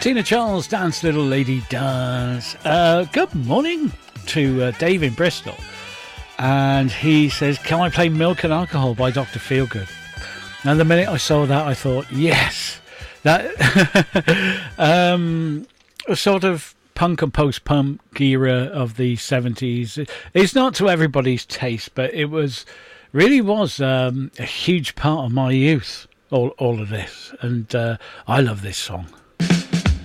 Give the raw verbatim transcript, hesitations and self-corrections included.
Tina Charles, Dance Little Lady Dance. Uh, good morning to uh, Dave in Bristol. And he says, can I play Milk and Alcohol by Doctor Feelgood? And the minute I saw that, I thought, yes. That um, a sort of punk and post-punk era of the seventies. It's not to everybody's taste, but it was really was um, a huge part of my youth, all, all of this. And uh, I love this song.